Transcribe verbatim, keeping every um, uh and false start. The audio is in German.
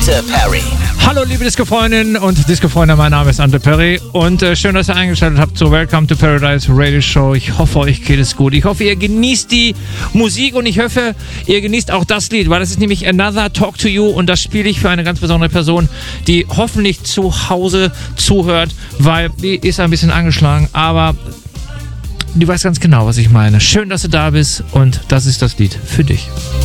Ante Perry. Hallo liebe Disco-Freundinnen und Disco-Freunde, mein Name ist Ante Perry und äh, schön, dass ihr eingeschaltet habt zur Welcome to Paradise Radio Show. Ich hoffe, euch geht es gut. Ich hoffe, ihr genießt die Musik und ich hoffe, ihr genießt auch das Lied, weil das ist nämlich Another Talk to You und das spiele ich für eine ganz besondere Person, die hoffentlich zu Hause zuhört, weil die ist ein bisschen angeschlagen, aber die weiß ganz genau, was ich meine. Schön, dass du da bist und das ist das Lied für dich.